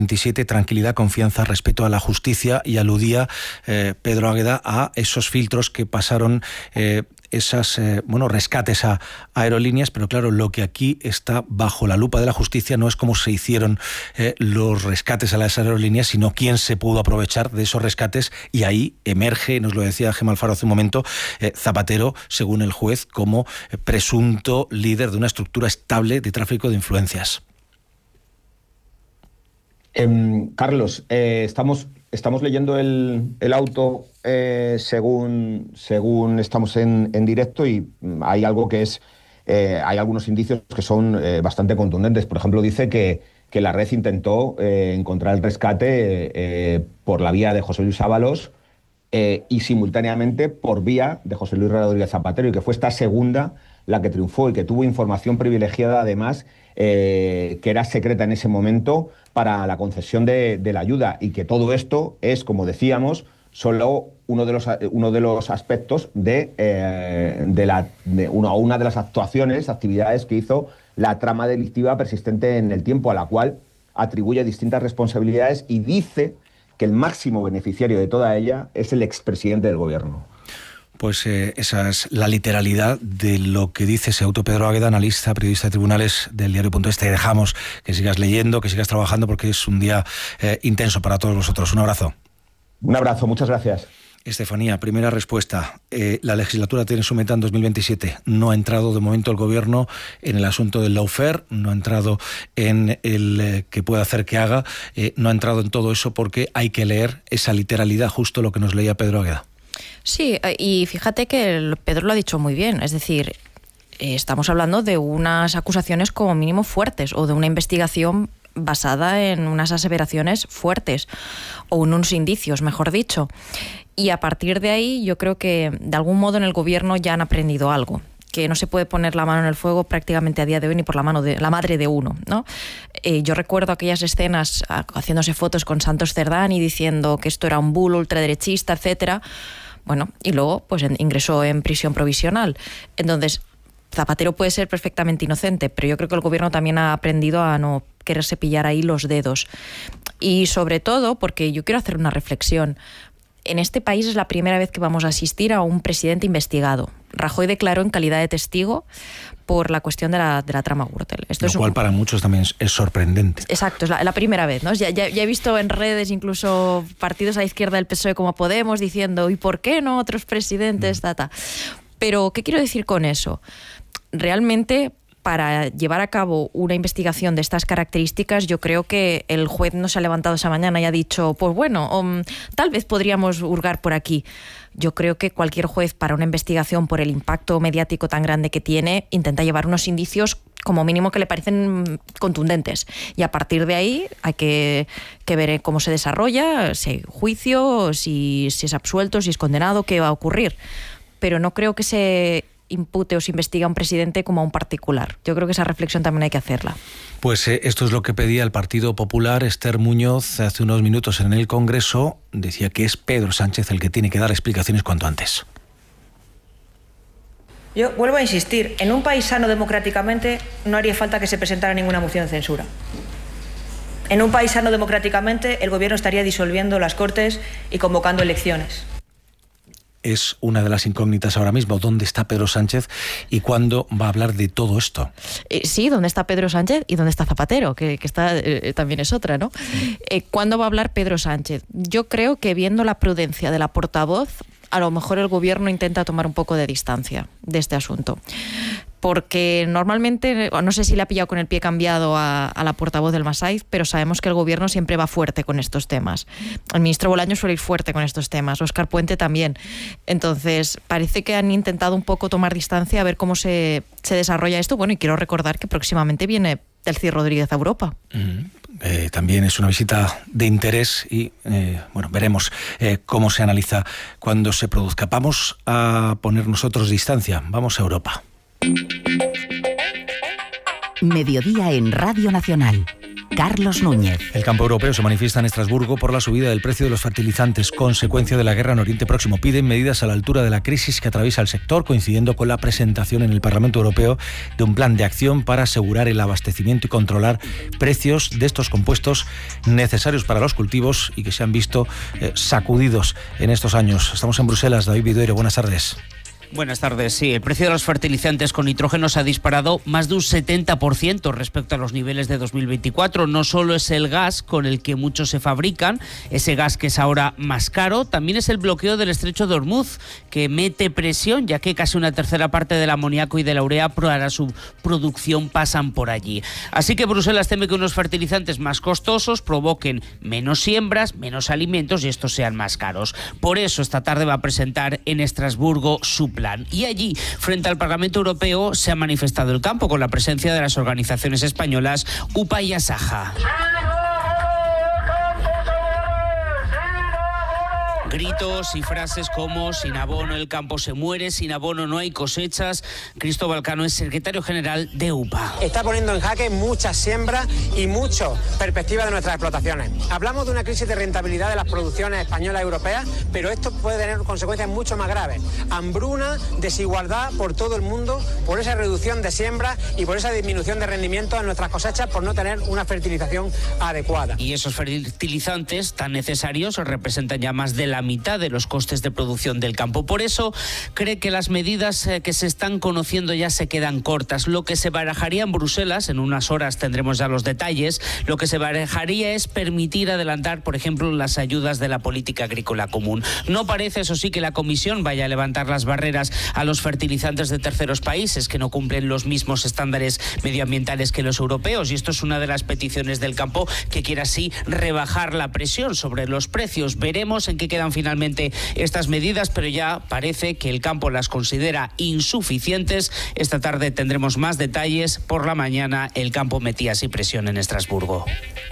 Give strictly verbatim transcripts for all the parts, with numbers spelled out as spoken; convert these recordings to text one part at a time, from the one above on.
veintisiete, tranquilidad, confianza, respeto a la justicia, y aludía eh, Pedro Águeda a esos filtros que pasaron eh, esas eh, bueno, rescates a, a aerolíneas, pero claro, lo que aquí está bajo la lupa de la justicia no es cómo se hicieron eh, los rescates a las aerolíneas, sino quién se pudo aprovechar de esos rescates, y ahí emerge, nos lo decía Gemma Alfaro hace un momento, eh, Zapatero, según el juez, como eh, presunto líder de una estructura estable de tráfico de influencias. Eh, Carlos, eh, estamos, estamos leyendo el, el auto eh, según, según estamos en, en directo, y hay algo que es, eh, hay algunos indicios que son eh, bastante contundentes. Por ejemplo, dice que, que la red intentó eh, encontrar el rescate eh, por la vía de José Luis Ábalos eh, y simultáneamente por vía de José Luis Rodríguez Zapatero, y que fue esta segunda la que triunfó y que tuvo información privilegiada, además, eh, que era secreta en ese momento para la concesión de, de la ayuda, y que todo esto es, como decíamos, solo uno de los, uno de los aspectos de, eh, de, la, de una, una de las actuaciones, actividades que hizo la trama delictiva persistente en el tiempo, a la cual atribuye distintas responsabilidades, y dice que el máximo beneficiario de toda ella es el expresidente del gobierno. Pues eh, esa es la literalidad de lo que dice ese auto. Pedro Águeda, analista, periodista de tribunales del diario punto es. Te dejamos que sigas leyendo, que sigas trabajando, porque es un día eh, intenso para todos vosotros. Un abrazo. Un abrazo, muchas gracias. Estefanía, primera respuesta. Eh, la legislatura tiene su meta en dos mil veintisiete. No ha entrado de momento el gobierno en el asunto del lawfare, no ha entrado en el eh, que pueda hacer que haga, eh, no ha entrado en todo eso porque hay que leer esa literalidad, justo lo que nos leía Pedro Águeda. Sí, y fíjate que Pedro lo ha dicho muy bien, es decir, estamos hablando de unas acusaciones como mínimo fuertes, o de una investigación basada en unas aseveraciones fuertes, o en unos indicios, mejor dicho. Y a partir de ahí yo creo que de algún modo en el gobierno ya han aprendido algo, que no se puede poner la mano en el fuego prácticamente a día de hoy ni por la mano de la madre de uno, ¿no? Eh, yo recuerdo aquellas escenas haciéndose fotos con Santos Cerdán y diciendo que esto era un bulo ultraderechista, etcétera. Bueno, y luego pues ingresó en prisión provisional. Entonces, Zapatero puede ser perfectamente inocente, pero yo creo que el gobierno también ha aprendido a no quererse pillar ahí los dedos. Y sobre todo, porque yo quiero hacer una reflexión. En este país es la primera vez que vamos a asistir a un presidente investigado. Rajoy declaró en calidad de testigo por la cuestión de la, de la trama Gürtel. Esto Lo es cual un... para muchos también es, es sorprendente. Exacto, es la, la primera vez, ¿no? Ya, ya, ya he visto en redes incluso partidos a la izquierda del P S O E como Podemos diciendo ¿y por qué no otros presidentes? Mm. Tata. Pero, ¿qué quiero decir con eso? Realmente, para llevar a cabo una investigación de estas características, yo creo que el juez no se ha levantado esa mañana y ha dicho, pues bueno, um, tal vez podríamos hurgar por aquí. Yo creo que cualquier juez, para una investigación, por el impacto mediático tan grande que tiene, intenta llevar unos indicios como mínimo que le parecen contundentes. Y a partir de ahí hay que, que ver cómo se desarrolla, si hay juicio, si, si es absuelto, si es condenado, qué va a ocurrir. Pero no creo que se impute o se investiga a un presidente como a un particular. Yo creo que esa reflexión también hay que hacerla. Pues eh, esto es lo que pedía el Partido Popular. Esther Muñoz, hace unos minutos en el Congreso, decía que es Pedro Sánchez el que tiene que dar explicaciones cuanto antes. Yo vuelvo a insistir, en un país sano democráticamente no haría falta que se presentara ninguna moción de censura. En un país sano democráticamente el gobierno estaría disolviendo las Cortes y convocando elecciones. Es una de las incógnitas ahora mismo. ¿Dónde está Pedro Sánchez y cuándo va a hablar de todo esto? Eh, sí, ¿dónde está Pedro Sánchez y dónde está Zapatero? Que, que está, eh, también es otra, ¿no? Sí. Eh, ¿Cuándo va a hablar Pedro Sánchez? Yo creo que, viendo la prudencia de la portavoz, a lo mejor el gobierno intenta tomar un poco de distancia de este asunto. Porque normalmente, no sé si le ha pillado con el pie cambiado a, a la portavoz del Masaiz, pero sabemos que el gobierno siempre va fuerte con estos temas. El ministro Bolaños suele ir fuerte con estos temas, Óscar Puente también. Entonces, parece que han intentado un poco tomar distancia a ver cómo se, se desarrolla esto. Bueno, y quiero recordar que próximamente viene Delcy Rodríguez a Europa. Mm-hmm. Eh, también es una visita de interés y, eh, bueno, veremos eh, cómo se analiza cuando se produzca. Vamos a poner nosotros distancia, vamos a Europa. Mediodía en Radio Nacional. Carlos Núñez. El campo europeo se manifiesta en Estrasburgo por la subida del precio de los fertilizantes, consecuencia de la guerra en Oriente Próximo. Piden medidas a la altura de la crisis que atraviesa el sector, coincidiendo con la presentación en el Parlamento Europeo de un plan de acción para asegurar el abastecimiento y controlar precios de estos compuestos necesarios para los cultivos y que se han visto eh, sacudidos en estos años. Estamos en Bruselas. David Vidueiro, buenas tardes. Buenas tardes. Sí, el precio de los fertilizantes con nitrógeno se ha disparado más de un setenta por ciento respecto a los niveles de dos mil veinticuatro. No solo es el gas con el que muchos se fabrican, ese gas que es ahora más caro, también es el bloqueo del estrecho de Hormuz, que mete presión, ya que casi una tercera parte del amoníaco y de la urea para su producción pasan por allí. Así que Bruselas teme que unos fertilizantes más costosos provoquen menos siembras, menos alimentos y estos sean más caros. Por eso esta tarde va a presentar en Estrasburgo su plan. Y allí, frente al Parlamento Europeo, se ha manifestado el campo con la presencia de las organizaciones españolas U P A y Asaja. Gritos y frases como sin abono el campo se muere, sin abono no hay cosechas. Cristóbal Cano es secretario general de U P A. Está poniendo en jaque muchas siembras y mucho perspectiva de nuestras explotaciones. Hablamos de una crisis de rentabilidad de las producciones españolas y europeas, pero esto puede tener consecuencias mucho más graves. Hambruna, desigualdad por todo el mundo, por esa reducción de siembras y por esa disminución de rendimiento en nuestras cosechas por no tener una fertilización adecuada. Y esos fertilizantes tan necesarios representan ya más de la mitad de los costes de producción del campo. Por eso cree que las medidas que se están conociendo ya se quedan cortas. Lo que se barajaría en Bruselas, en unas horas tendremos ya los detalles, lo que se barajaría es permitir adelantar, por ejemplo, las ayudas de la política agrícola común. No parece, eso sí, que la Comisión vaya a levantar las barreras a los fertilizantes de terceros países que no cumplen los mismos estándares medioambientales que los europeos, y esto es una de las peticiones del campo, que quiere así rebajar la presión sobre los precios. Veremos en qué quedan finalmente estas medidas, pero ya parece que el campo las considera insuficientes. Esta tarde tendremos más detalles. Por la mañana el campo metía así presión en Estrasburgo.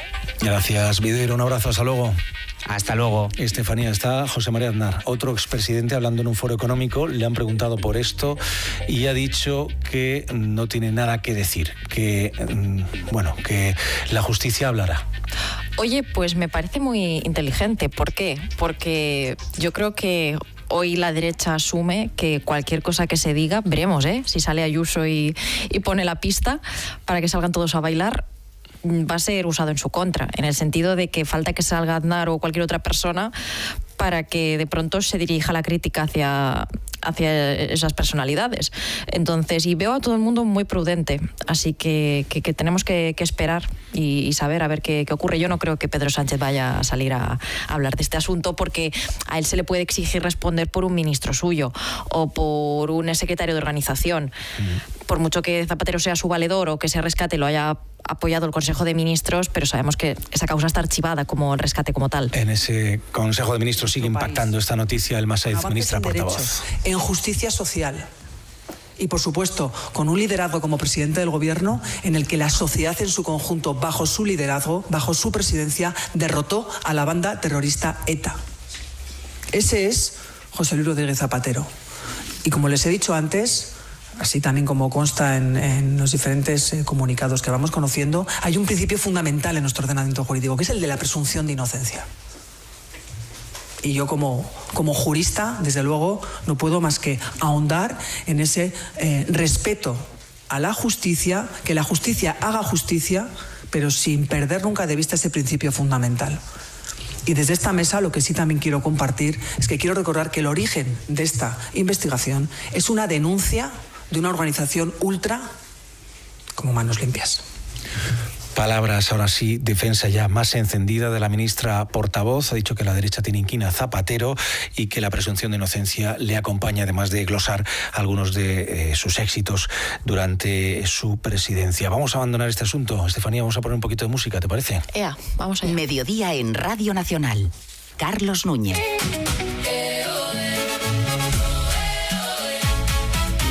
Gracias, Vidueiro. Un abrazo. Hasta luego. Hasta luego. Estefanía, está José María Aznar, otro expresidente, hablando en un foro económico. Le han preguntado por esto y ha dicho que no tiene nada que decir, que, bueno, que la justicia hablará. Oye, pues me parece muy inteligente. ¿Por qué? Porque yo creo que hoy la derecha asume que cualquier cosa que se diga, veremos, ¿eh? Si sale Ayuso y, y pone la pista para que salgan todos a bailar, va a ser usado en su contra, en el sentido de que falta que salga Aznar o cualquier otra persona para que de pronto se dirija la crítica hacia, hacia esas personalidades. Entonces, y veo a todo el mundo muy prudente, así que, que, que tenemos que, que esperar y, y saber a ver qué, qué ocurre. Yo no creo que Pedro Sánchez vaya a salir a, a hablar de este asunto, porque a él se le puede exigir responder por un ministro suyo o por un secretario de organización. Mm. Por mucho que Zapatero sea su valedor o que ese rescate lo haya apoyado el Consejo de Ministros, pero sabemos que esa causa está archivada como el rescate como tal. En ese Consejo de Ministros sigue impactando esta noticia. Elma Saiz, ministra portavoz. En justicia social. Y, por supuesto, con un liderazgo como presidente del Gobierno en el que la sociedad en su conjunto, bajo su liderazgo, bajo su presidencia, derrotó a la banda terrorista ETA. Ese es José Luis Rodríguez Zapatero. Y como les he dicho antes, así también como consta en, en los diferentes eh, comunicados que vamos conociendo, hay un principio fundamental en nuestro ordenamiento jurídico, que es el de la presunción de inocencia. Y yo como, como jurista, desde luego, no puedo más que ahondar en ese eh, respeto a la justicia, que la justicia haga justicia, pero sin perder nunca de vista ese principio fundamental. Y desde esta mesa lo que sí también quiero compartir es que quiero recordar que el origen de esta investigación es una denuncia de una organización ultra como Manos Limpias. Palabras, ahora sí, defensa ya más encendida de la ministra portavoz. Ha dicho que la derecha tiene inquina a Zapatero y que la presunción de inocencia le acompaña, además de glosar algunos de eh, sus éxitos durante su presidencia. Vamos a abandonar este asunto. Estefanía, vamos a poner un poquito de música, ¿te parece? Ea, vamos allá. Mediodía en Radio Nacional. Carlos Núñez. Y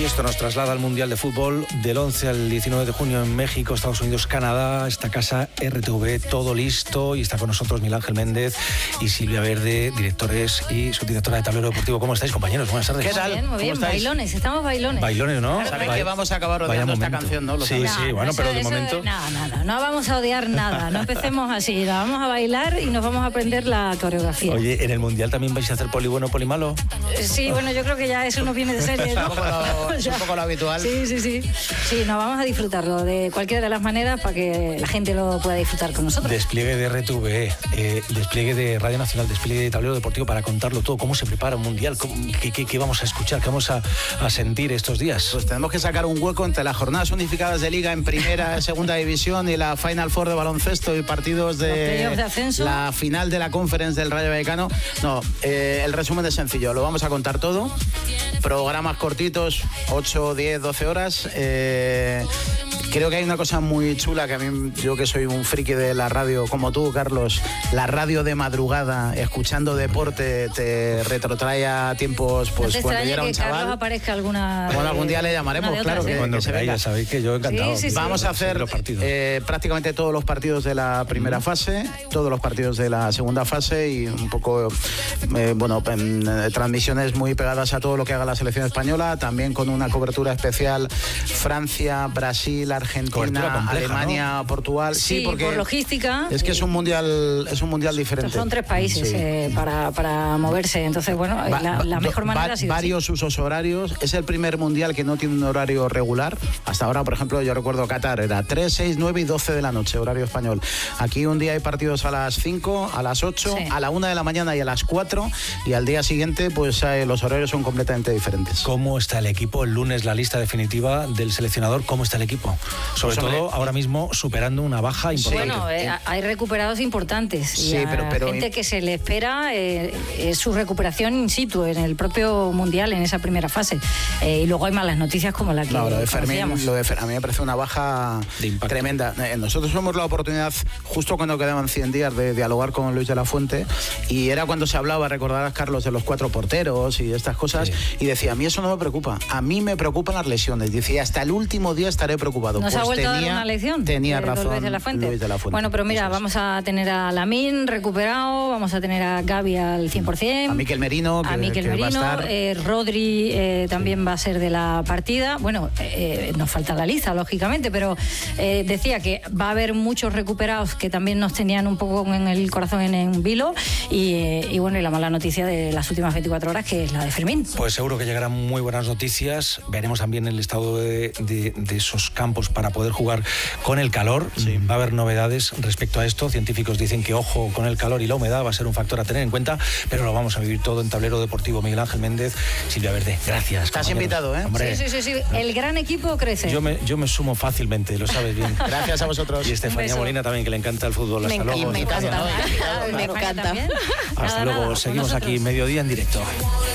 esto nos traslada al Mundial de Fútbol del once al diecinueve de junio en México, Estados Unidos, Canadá. Esta casa R T V, todo listo, y está con nosotros Miguel Ángel Méndez y Silvia Verde, directores y subdirectora de Tablero Deportivo. ¿Cómo estáis, compañeros? Buenas tardes. ¿Qué tal? Muy bien, muy bien. Bailones, estamos bailones. Bailones, ¿no? Sabéis que vamos a acabar odiando esta canción, ¿no? Lo sí, sabéis. sí, No, bueno, eso- pero de eso- momento... No, no, no, no vamos a odiar nada. No empecemos así. La vamos a bailar y nos vamos a aprender la coreografía. Oye, ¿en el Mundial también vais a hacer poli bueno, poli malo? Eh, Sí, bueno, yo creo que ya eso nos viene de serie, ¿no? Es un poco lo- es un poco lo habitual. Sí, sí, sí. Sí, nos vamos a disfrutarlo de cualquiera de las maneras para que la gente lo pueda disfrutar con nosotros. Despliegue de R T V, eh, despliegue de Radio Nacional, despliegue de Tablero Deportivo para contarlo todo. ¿Cómo se prepara un Mundial? ¿Cómo- qué, qué- qué vamos a escuchar? ¿Qué vamos a, a sentir estos días? Pues tenemos que sacar un hueco entre las jornadas unificadas de Liga en Primera, Segunda División y la Final Four de baloncesto y partidos Los de, playoffs de ascenso. la final de la Conference del Rayo Vallecano. No, eh, el resumen es sencillo, lo vamos a contar todo. Programas cortitos, ocho, diez, doce horas. Eh, creo que hay una cosa muy chula que a mí, yo que soy un friki de la radio como tú, Carlos, la radio de madrugada, escuchando deporte, te retrotrae a tiempos pues no te cuando yo extrañe era un que Carlos chaval. aparezca alguna... Bueno, algún día le una llamaremos, de claro otras, que, ¿eh? Cuando que se queráis, venga. ya sabéis que yo encantado. Sí, sí, sí. Vamos a de seguir hacer los partidos. eh, prácticamente todos los partidos de la primera fase, todos los partidos de la segunda fase y un poco, eh, bueno, en, eh, transmisiones muy pegadas a todo lo que haga la selección española, también con una cobertura especial Francia, Brasil, Cobertura Argentina, compleja, Alemania, Portugal. Sí, por logística. Es que es un mundial, es un mundial diferente. Son tres países Sí. eh, para, para moverse, entonces, bueno, Va- la, la va- mejor va- manera ha sido así. varios usos horarios. Es el primer mundial que no tiene un horario regular. Hasta ahora, por ejemplo, yo recuerdo Qatar, era tres, seis, nueve y doce de la noche, horario español. Aquí un día hay partidos a las cinco, a las ocho, Sí. a la una de la mañana y a las cuatro, y al día siguiente, pues eh, los horarios son completamente diferentes. ¿Cómo está el equipo? El lunes la lista definitiva del seleccionador. ¿Cómo está el equipo? Sobre Pues, hombre, todo ahora mismo superando una baja importante. Bueno, eh, hay recuperados importantes y Sí, a pero- pero- gente que se le espera eh, es su recuperación in situ en el propio mundial en esa primera fase. Eh, y luego hay malas noticias como la que No, lo de Fermín, conocíamos. lo de Fer- a mí me parece una baja De impacto. tremenda. Eh, Nosotros tuvimos la oportunidad, justo cuando quedaban cien días, de dialogar con Luis de la Fuente, y era cuando se hablaba, recordarás, Carlos, de los cuatro porteros y estas cosas, Sí. y decía, a mí eso no me preocupa, a mí me preocupan las lesiones. Dice, hasta el último día estaré preocupado. ¿Nos Pues ha vuelto a tenía, dar una lección? Tenía de don razón Luis de la Fuente. Luis de la Fuente. Bueno, pero mira, Eso es. vamos a tener a Lamine recuperado, vamos a tener a Gavi al cien por ciento. A Mikel Merino, que, a Mikel que va a Merino, estar. eh, Rodri eh, también va a ser de la partida. Bueno, eh, nos falta la lista, lógicamente, pero eh, decía que va a haber muchos recuperados que también nos tenían un poco en el corazón en, en vilo. Y, eh, y bueno, y la mala noticia de las últimas veinticuatro horas, que es la de Fermín. Pues seguro que llegarán muy buenas noticias. Veremos también el estado de, de- de esos campos para poder jugar con el calor. Va a haber novedades respecto a esto. Científicos dicen que ojo con el calor y la humedad va a ser un factor a tener en cuenta, pero lo vamos a vivir todo en Tablero Deportivo. Miguel Ángel Méndez, Silvia Verde, gracias. Estás compañeros. invitado, ¿eh? Hombre, Sí, sí, sí, sí. El gran equipo crece. Yo me, yo me sumo fácilmente, lo sabes bien. Gracias a vosotros. Y Estefanía beso. Molina también, que le encanta el fútbol. Me Hasta encanta, luego. me Estefanía. encanta. Me Me encanta. también. Hasta Nada, luego. nada, con Seguimos aquí, nosotros. mediodía en directo.